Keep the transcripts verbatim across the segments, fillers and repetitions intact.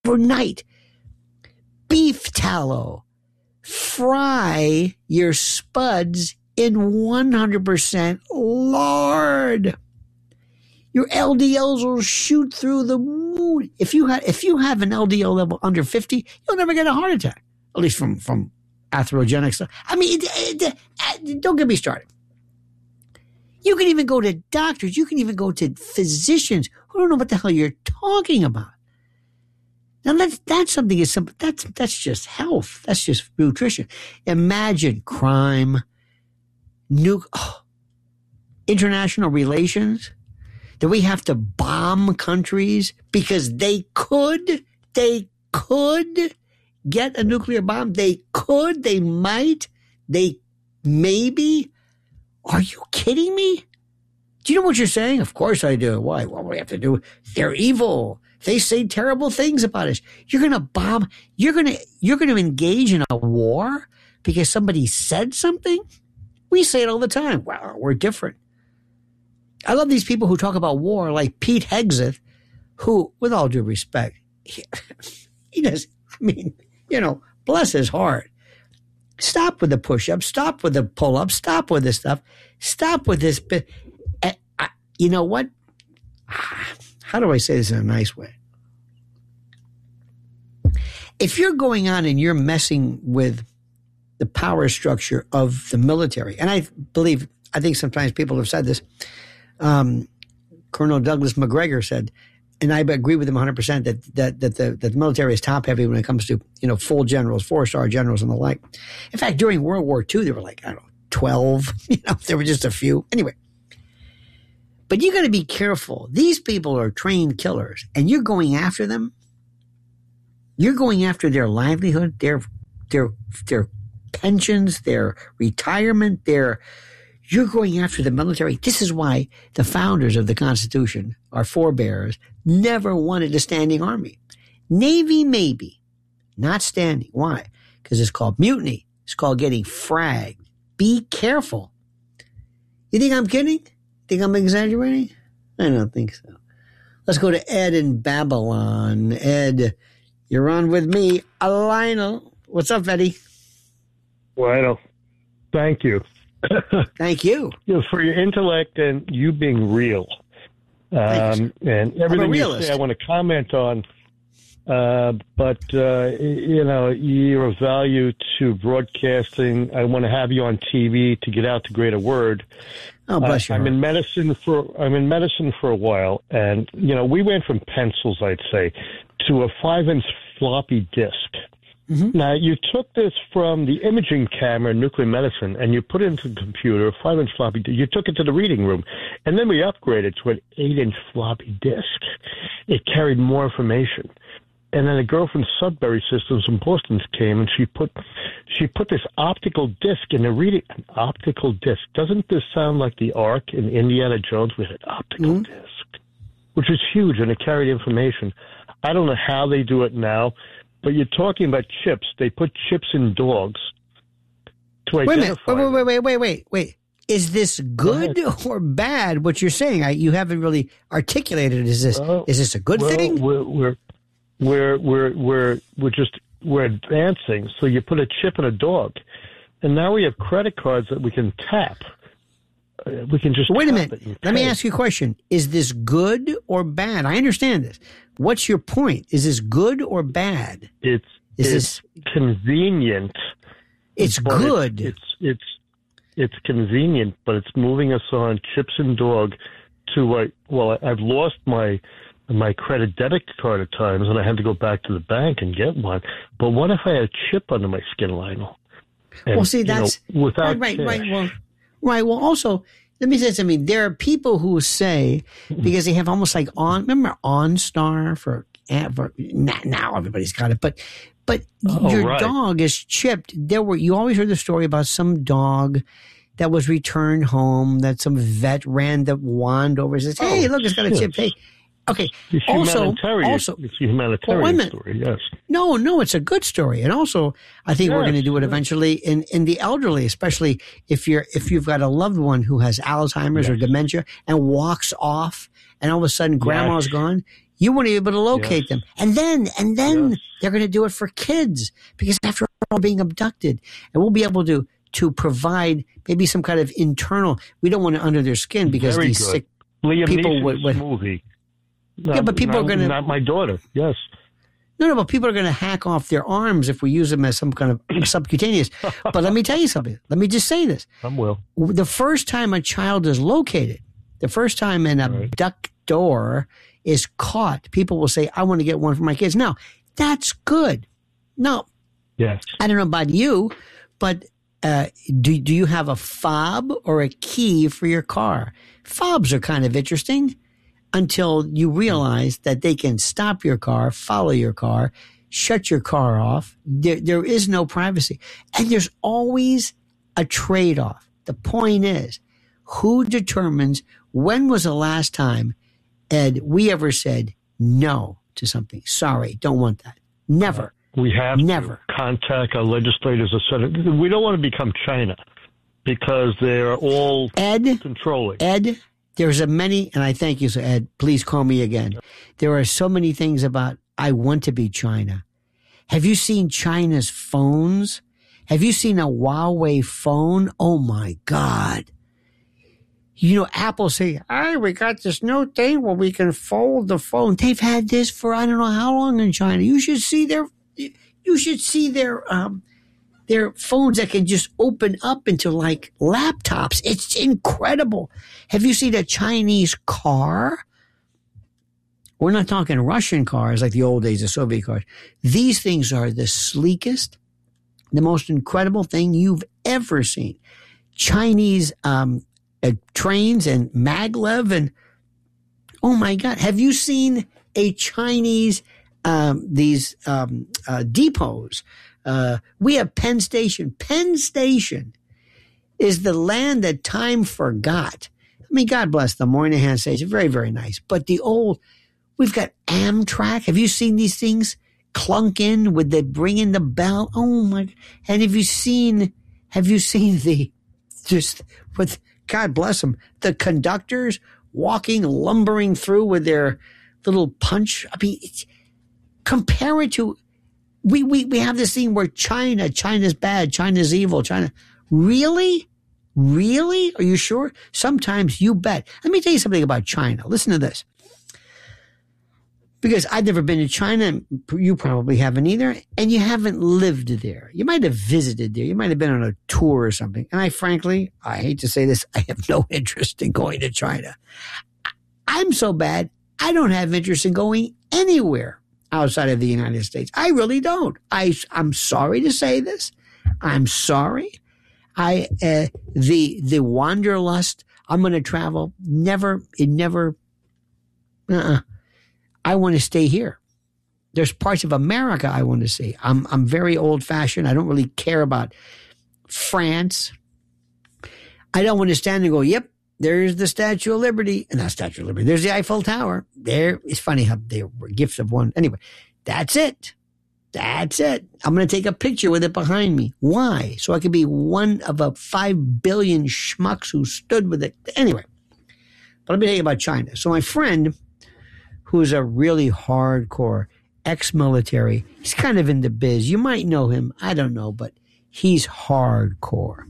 overnight. Beef tallow. Fry your spuds in one hundred percent lard. Your L D Ls will shoot through the moon. If you have if you have an L D L level under fifty, you'll never get a heart attack. At least from from atherogenic stuff. I mean, it, it, it, don't get me started. You can even go to doctors. You can even go to physicians who don't know what the hell you're talking about. Now that's that's something is simple. That's that's just health. That's just nutrition. Imagine crime, nu- oh, international relations. Do we have to bomb countries because they could? They could get a nuclear bomb. They could. They might. They maybe. Are you kidding me? Do you know what you're saying? Of course I do. Why? What do we have to do? They're evil. They say terrible things about us. You're going to bomb. You're going to, you're going to engage in a war because somebody said something? We say it all the time. Well, we're different. I love these people who talk about war like Pete Hegseth, who, with all due respect, he, he does, I mean, you know, bless his heart. Stop with the push-ups. Stop with the pull-ups. Stop with this stuff. Stop with this. I, I, you know what? How do I say this in a nice way? If you're going on and you're messing with the power structure of the military, and I believe, I think sometimes people have said this, um, Colonel Douglas McGregor said, and I agree with him one hundred percent that, that, that the, that the military is top heavy when it comes to, you know, full generals, four star generals and the like. In fact, during World War Two, there were like, I don't know, twelve, you know, there were just a few. Anyway. But you got to be careful. These people are trained killers and you're going after them. You're going after their livelihood, their, their, their pensions, their retirement, their, you're going after the military. This is why the founders of the Constitution, our forebears, never wanted a standing army. Navy, maybe, not standing. Why? Because it's called mutiny. It's called getting fragged. Be careful. You think I'm kidding? Think I'm exaggerating? I don't think so. Let's go to Ed in Babylon. Ed, you're on with me. Lionel. What's up, Eddie? Lionel, thank you. Thank you. You know, for your intellect and you being real. Um, and everything you say I want to comment on. Uh, but, uh, you know, you're of value to broadcasting. I want to have you on T V to get out the greater word. Oh, bless uh, you. I'm in medicine for, I'm in medicine for a while. And, you know, we went from pencils, I'd say, to a five inch floppy disk. Mm-hmm. Now, you took this from the imaging camera in nuclear medicine and you put it into the computer, a five inch floppy disk. You took it to the reading room and then we upgraded to an eight inch floppy disk. It carried more information. And then a girl from Sudbury Systems in Boston came and she put she put this optical disc in the reading. An optical disc. Doesn't this sound like the Ark in Indiana Jones with an optical mm-hmm. disc? Which is huge and it carried information. I don't know how they do it now, but you're talking about chips. They put chips in dogs to wait identify. A minute. Wait, wait, wait, wait, wait, wait. Is this good Go or bad? What you're saying? I, you haven't really articulated. Is this uh, is this a good well, thing? We're, we're We're we're we're we're just we're advancing. So you put a chip in a dog, and now we have credit cards that we can tap. Uh, we can just wait a minute. Let me ask you a question: is this good or bad? I understand this. What's your point? Is this good or bad? It's is it's this convenient? It's good. It's, it's it's it's convenient, but it's moving us on chips and dog to uh, well, I've lost my. my credit debit card at times, and I had to go back to the bank and get one. But what if I had a chip under my skin, Lionel? And, well, see, that's you know, without right, right, cash. right. Well, right. Well, also, let me say something. There are people who say because they have almost like on. Remember OnStar for, for now everybody's got it, but but oh, your right. dog is chipped. There were you always heard the story about some dog that was returned home that some vet ran the wand over and says, "Hey, oh, look, it's got a yes. chip." Hey. Okay. It's also, humanitarian. also, it's a humanitarian well, story, yes. No, no, it's a good story. And also, I think yes, we're going to do it yes. eventually in, in the elderly, especially if you're, if you've got a loved one who has Alzheimer's yes. or dementia and walks off and all of a sudden grandma's yes. gone. You won't be able to locate Yes. them. And then, and then Yes. they're going to do it for kids because after all, being abducted, and we'll be able to, to provide maybe some kind of internal, we don't want it under their skin because Very these good. sick Liam people Neeson's would- would- movie. Yeah, but people not, are gonna- Not my daughter, yes. No, no, but people are going to hack off their arms if we use them as some kind of subcutaneous. But let me tell you something. Let me just say this. I will. The first time a child is located, the first time an Right. abductor is caught, people will say, I want to get one for my kids. Now, that's good. Now, Yes. I don't know about you, but uh, do, do you have a fob or a key for your car? Fobs are kind of interesting until you realize that they can stop your car, follow your car, shut your car off. There, there is no privacy. And there's always a trade-off. The point is, who determines when was the last time, Ed, we ever said no to something? Sorry, don't want that. Never. We have Never. to contact our legislators or senators. We don't want to become China because they're all Ed, controlling. Ed, there's a many, and I thank you, so Ed, please call me again. There are so many things about, I want to be China. Have you seen China's phones? Have you seen a Huawei phone? Oh my God. You know, Apple say, hey, we got this new thing where we can fold the phone. They've had this for I don't know how long in China. You should see their, you should see their, um, their phones that can just open up into like laptops. It's incredible. Have you seen a Chinese car? We're not talking Russian cars like the old days, the Soviet cars. These things are the sleekest, the most incredible thing you've ever seen. Chinese um, uh, trains and maglev and, oh my God, have you seen a Chinese, um, these um, uh, depots? Uh, we have Penn Station. Penn Station is the land that time forgot. I mean, God bless the Moynihan Station. Very, very nice. But the old, we've got Amtrak. Have you seen these things clunk in with the ringing the bell? Oh my! And have you seen? Have you seen the just with God bless them the conductors walking lumbering through with their little punch? I mean, it's, compare it to we we we have this thing where China China's bad, China's evil, China really. Really? Are you sure? Sometimes you bet. Let me tell you something about China. Listen to this. Because I've never been to China. You probably haven't either. And you haven't lived there. You might have visited there. You might have been on a tour or something. And I frankly, I hate to say this, I have no interest in going to China. I'm so bad, I don't have interest in going anywhere outside of the United States. I really don't. I, I'm sorry to say this. I'm sorry. I uh, the the wanderlust. I'm going to travel. Never. It never. Uh-uh. I want to stay here. There's parts of America I want to see. I'm I'm very old fashioned. I don't really care about France. I don't want to stand and go, yep, there's the Statue of Liberty, and not Statue of Liberty. There's the Eiffel Tower. There. It's funny how they were gifts of one. Anyway, that's it. That's it. I'm going to take a picture with it behind me. Why? So I could be one of a five billion schmucks who stood with it. Anyway, but let me tell you about China. So my friend, who's a really hardcore ex-military, he's kind of in the biz. You might know him. I don't know, but he's hardcore.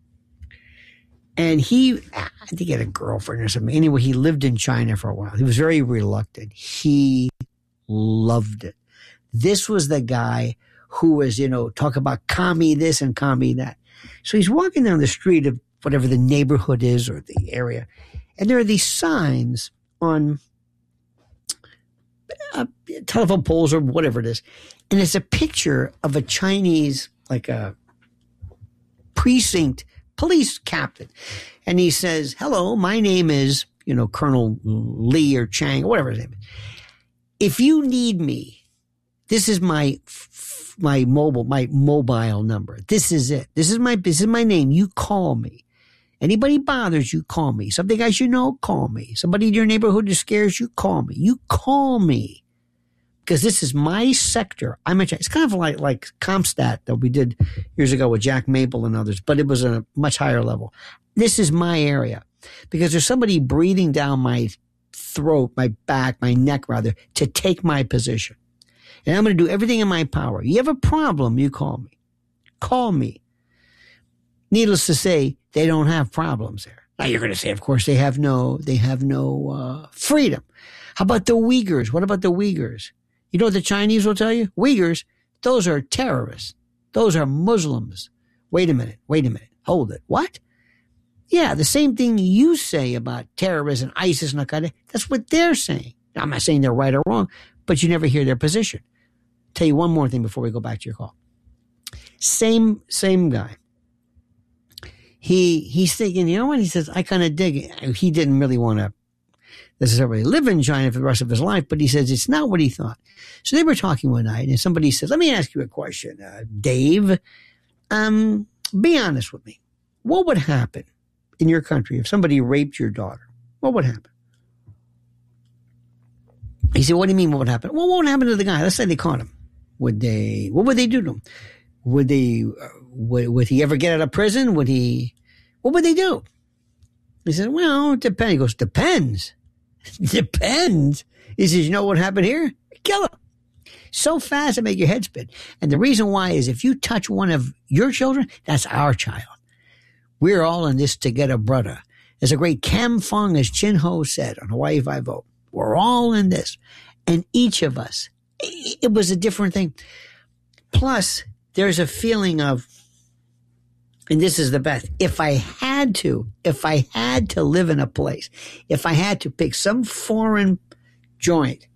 And he, I think he had a girlfriend or something. Anyway, he lived in China for a while. He was very reluctant. He loved it. This was the guy who was, you know, talk about commie this and commie that. So he's walking down the street of whatever the neighborhood is or the area. And there are these signs on uh, telephone poles or whatever it is. And it's a picture of a Chinese, like a precinct police captain. And he says, hello, my name is, you know, Colonel Lee or Chang or whatever his name is. If you need me, this is my my mobile my mobile number. This is it. This is my this is my name. You call me. Anybody bothers you, call me. Something I should know, call me. Somebody in your neighborhood that scares you, call me. You call me. Because this is my sector. I'm a, it's kind of like like CompStat that we did years ago with Jack Maple and others, but it was a much higher level. This is my area. Because there's somebody breathing down my throat, my back, my neck rather, to take my position. And I'm going to do everything in my power. You have a problem, you call me. Call me. Needless to say, they don't have problems there. Now you're going to say, of course, they have no, they have no uh, freedom. How about the Uyghurs? What about the Uyghurs? You know what the Chinese will tell you? Uyghurs, those are terrorists. Those are Muslims. Wait a minute. Wait a minute. Hold it. What? Yeah, the same thing you say about terrorism, ISIS, and Al-Qaeda, that's what they're saying. Now, I'm not saying they're right or wrong, but you never hear their position. Tell you one more thing before we go back to your call. Same, same guy. He, he's thinking, you know what? He says, I kind of dig it. He didn't really want to necessarily live in China for the rest of his life, but he says it's not what he thought. So they were talking one night, and somebody says, let me ask you a question, uh, Dave. Um, be honest with me. What would happen in your country if somebody raped your daughter? What would happen? He said, what do you mean what would happen? Well, what would happen to the guy? Let's say they caught him. Would they, what would they do to him? Would they, uh, would, would he ever get out of prison? Would he, what would they do? He said, well, it depends. He goes, depends. Depends. He says, you know what happened here? Kill him. So fast it make your head spin. And the reason why is if you touch one of your children, that's our child. We're all in this together, brother. As a great Cam Fong, as Chin Ho said on Hawaii Five-O, we're all in this. And each of us, it was a different thing. Plus, there's a feeling of, and this is the best, if I had to, if I had to live in a place, if I had to pick some foreign joint,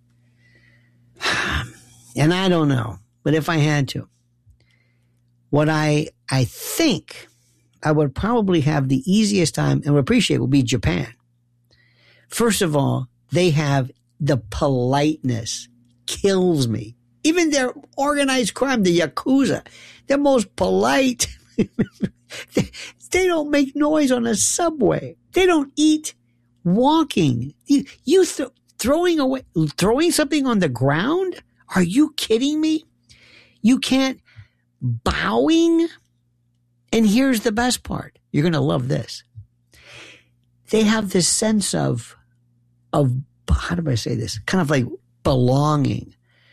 and I don't know, but if I had to, what I, I think I would probably have the easiest time and would appreciate would be Japan. First of all, they have the politeness, kills me. Even their organized crime, the Yakuza, they're most polite. they, they don't make noise on a subway. They don't eat walking. You, you th- throwing away, throwing something on the ground? Are you kidding me? You can't bowing. And here's the best part. You're going to love this. They have this sense of, of, how do I say this? Kind of like belonging.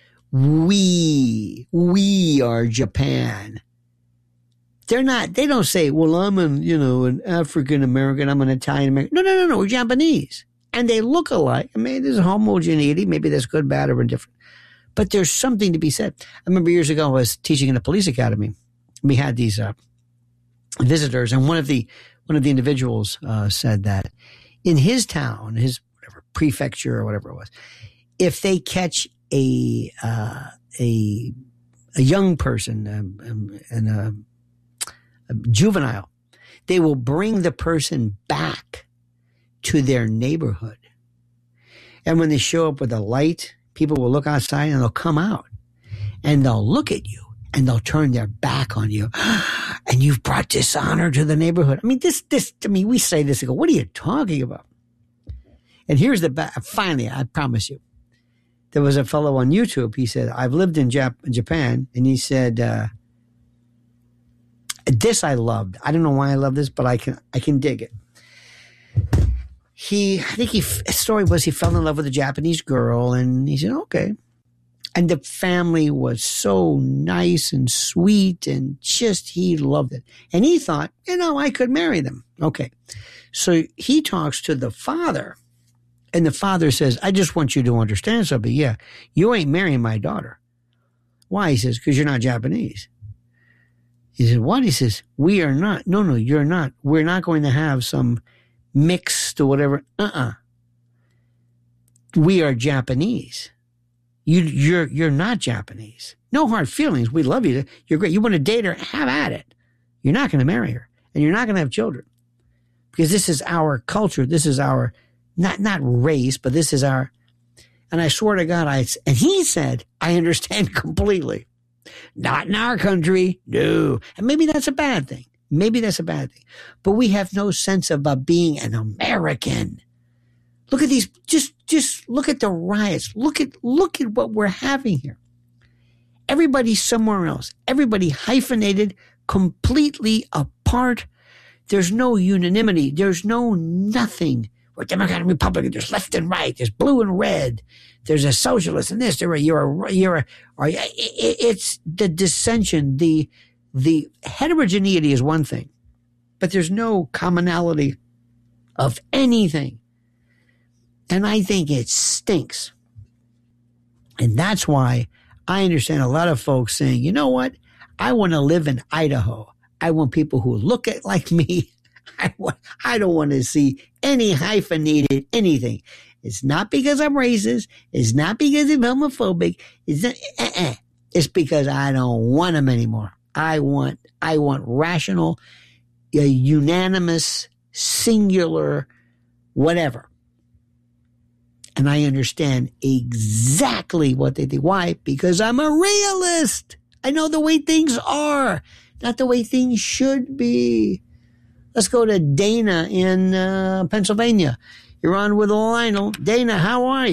We, we are Japan. They're not, they don't say, well, I'm an, you know, an African American, I'm an Italian American. No, no, no, no, we're Japanese. And they look alike. I mean, there's homogeneity. Maybe that's good, bad, or indifferent. But there's something to be said. I remember years ago, I was teaching in a police academy. We had these uh, visitors, and one of the one of the individuals uh, said that in his town, his whatever prefecture or whatever it was, if they catch a uh, a a young person um, um, and a, a juvenile, they will bring the person back to their neighborhood. And when they show up with a light, people will look outside and they'll come out and they'll look at you and they'll turn their back on you. And you've brought dishonor to the neighborhood. I mean, this, this, I mean, we say this and go, what are you talking about? And here's the, ba- finally, I promise you, there was a fellow on YouTube. He said, I've lived in Jap- Japan. And he said, uh, this I loved. I don't know why I love this, but I can, I can dig it. He, I think he, his story was he fell in love with a Japanese girl and he said, okay. And the family was so nice and sweet and just, he loved it. And he thought, you know, I could marry them. Okay. So he talks to the father and the father says, I just want you to understand something. Yeah. You ain't marrying my daughter. Why? He says, because you're not Japanese. He said, what? He says, we are not. No, no, you're not. We're not going to have some mixed or whatever. Uh-uh. We are Japanese. You, you're, you're not Japanese. No hard feelings. We love you. You're great. You want to date her? Have at it. You're not going to marry her and you're not going to have children because this is our culture. This is our, not, not race, but this is our, and I swear to God, I, and he said, I understand completely. Not in our country. No. And maybe that's a bad thing. Maybe that's a bad thing, but we have no sense about being an American. Look at these, just, just look at the riots. Look at, look at what we're having here. Everybody's somewhere else. Everybody hyphenated, completely apart. There's no unanimity. There's no nothing. we're Democrat and Republican. There's left and right. There's blue and red. There's a socialist and this. There, you're a, you're a, or it's the dissension. The, the heterogeneity is one thing, but there's no commonality of anything. And I think it stinks. And that's why I understand a lot of folks saying, you know what? I want to live in Idaho. I want people who look at like me. I want, I don't want to see any hyphenated anything. It's not because I'm racist. It's not because I'm homophobic. It's not, uh-uh. It's because I don't want them anymore. I want, I want rational, uh, unanimous, singular, whatever. And I understand exactly what they think. Why? Because I'm a realist. I know the way things are, not the way things should be. Let's go to Dana in uh, Pennsylvania. You're on with Lionel. Dana, how are you?